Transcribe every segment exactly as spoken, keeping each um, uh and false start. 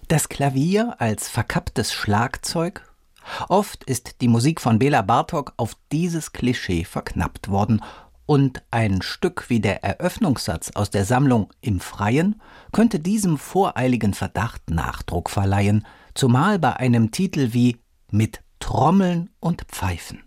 Das Klavier als verkapptes Schlagzeug? Oft ist die Musik von Bela Bartók auf dieses Klischee verknappt worden, und ein Stück wie der Eröffnungssatz aus der Sammlung Im Freien könnte diesem voreiligen Verdacht Nachdruck verleihen, zumal bei einem Titel wie Mit Trommeln und Pfeifen.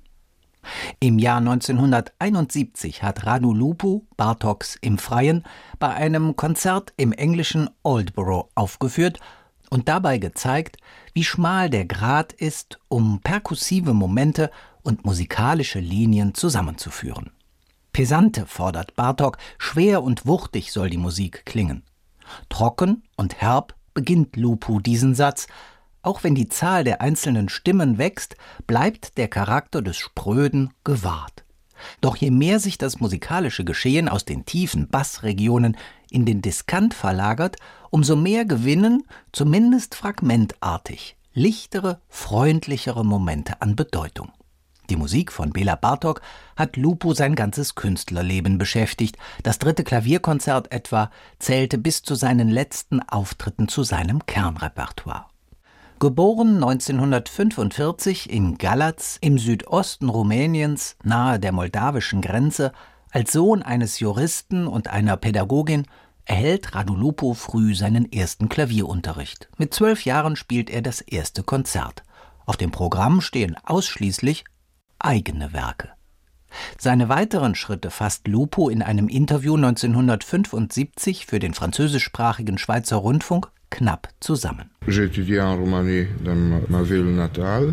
Im Jahr neunzehnhunderteinundsiebzig hat Radu Lupu Bartóks Im Freien bei einem Konzert im englischen Aldborough aufgeführt und dabei gezeigt, wie schmal der Grat ist, um perkussive Momente und musikalische Linien zusammenzuführen. Pesante fordert Bartók, schwer und wuchtig soll die Musik klingen. Trocken und herb beginnt Lupu diesen Satz. Auch wenn die Zahl der einzelnen Stimmen wächst, bleibt der Charakter des Spröden gewahrt. Doch je mehr sich das musikalische Geschehen aus den tiefen Bassregionen in den Diskant verlagert, umso mehr gewinnen, zumindest fragmentartig, lichtere, freundlichere Momente an Bedeutung. Die Musik von Bela Bartók hat Lupu sein ganzes Künstlerleben beschäftigt. Das dritte Klavierkonzert etwa zählte bis zu seinen letzten Auftritten zu seinem Kernrepertoire. Geboren neunzehnhundertfünfundvierzig in Galați im Südosten Rumäniens nahe der moldawischen Grenze, als Sohn eines Juristen und einer Pädagogin, erhält Radu Lupu früh seinen ersten Klavierunterricht. Mit zwölf Jahren spielt er das erste Konzert. Auf dem Programm stehen ausschließlich eigene Werke. Seine weiteren Schritte fasst Lupu in einem Interview neunzehnhundertfünfundsiebzig für den französischsprachigen Schweizer Rundfunk knapp zusammen. J'ai étudié en Roumanie dans ma ville natale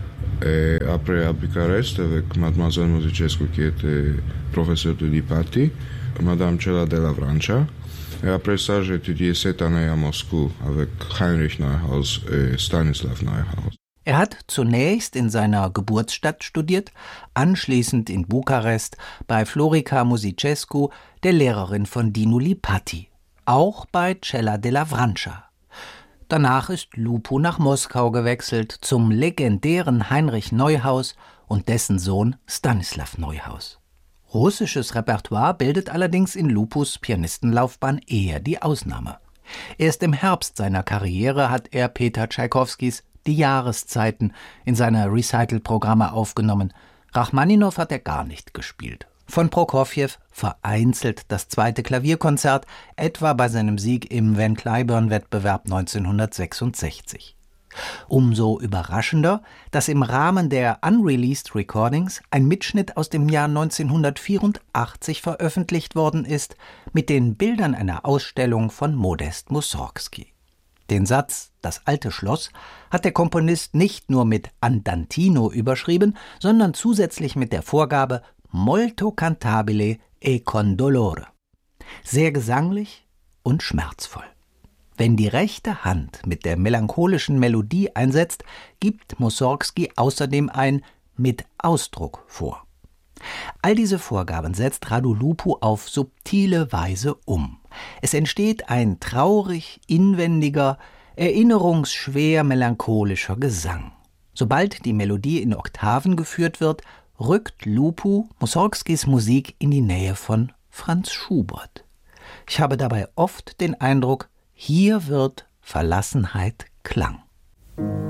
et après à Bucarest avec Mademoiselle Muzicescu qui était professeure de Lipati, Madame Cella della Vrancia. Et après ça, j'ai étudié sept années à Moscou avec Heinrich Neuhaus et Stanislav Neuhaus. Er hat zunächst in seiner Geburtsstadt studiert, anschließend in Bukarest bei Florica Muzicescu, der Lehrerin von Dinu Lipati, auch bei Cella della Vrancia. Danach ist Lupu nach Moskau gewechselt, zum legendären Heinrich Neuhaus und dessen Sohn Stanislav Neuhaus. Russisches Repertoire bildet allerdings in Lupus Pianistenlaufbahn eher die Ausnahme. Erst im Herbst seiner Karriere hat er Peter Tschaikowskis Die Jahreszeiten in seine Recital-Programme aufgenommen. Rachmaninow hat er gar nicht gespielt. Von Prokofjew vereinzelt das zweite Klavierkonzert, etwa bei seinem Sieg im Van Cliburn-Wettbewerb neunzehnhundertsechsundsechzig. Umso überraschender, dass im Rahmen der Unreleased Recordings ein Mitschnitt aus dem Jahr neunzehnhundertvierundachtzig veröffentlicht worden ist, mit den Bildern einer Ausstellung von Modest Mussorgsky. Den Satz »Das alte Schloss« hat der Komponist nicht nur mit Andantino überschrieben, sondern zusätzlich mit der Vorgabe »molto cantabile e con dolore«. Sehr gesanglich und schmerzvoll. Wenn die rechte Hand mit der melancholischen Melodie einsetzt, gibt Mussorgsky außerdem ein »mit Ausdruck« vor. All diese Vorgaben setzt Radu Lupu auf subtile Weise um. Es entsteht ein traurig, inwendiger, erinnerungsschwer melancholischer Gesang. Sobald die Melodie in Oktaven geführt wird, rückt Lupu Mussorgskys Musik in die Nähe von Franz Schubert. Ich habe dabei oft den Eindruck, hier wird Verlassenheit Klang.